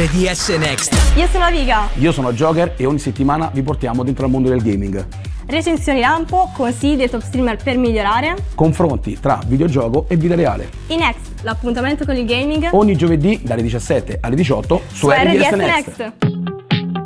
RDS Next. Io sono Viga. Io sono Joker e ogni settimana vi portiamo dentro al mondo del gaming. Recensioni lampo, consigli dei top streamer per migliorare. Confronti tra videogioco e vita reale. I Next, l'appuntamento con il gaming. Ogni giovedì dalle 17 alle 18 su RDS Next.